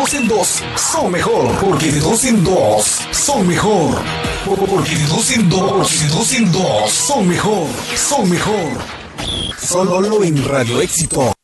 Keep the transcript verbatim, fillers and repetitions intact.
dos en dos son mejor. Porque de dos en dos son mejor. Porque de dos en dos, de dos en dos son mejor. Son mejor. Solo en Radio Éxito.